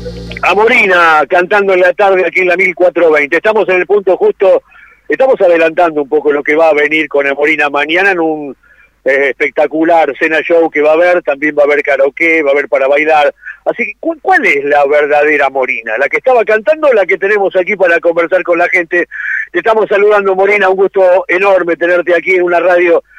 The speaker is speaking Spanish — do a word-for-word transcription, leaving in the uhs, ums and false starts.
a Morina cantando en la tarde aquí en la mil cuatrocientos veinte. Estamos en el punto justo, estamos adelantando un poco lo que va a venir con Morina mañana en un eh, espectacular cena show que va a haber, también va a haber karaoke, va a haber para bailar. Así que, ¿cu ¿cuál es la verdadera Morina? ¿La que estaba cantando o la que tenemos aquí para conversar con la gente? Te estamos saludando, Morina, un gusto enorme tenerte aquí en una radio